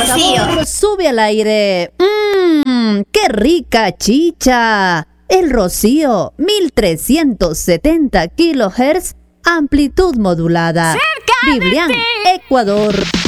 Rocío. Sube al aire. ¡Qué rica chicha! El Rocío, 1370 kHz, amplitud modulada. ¡Cerca de Biblián, ti! Ecuador.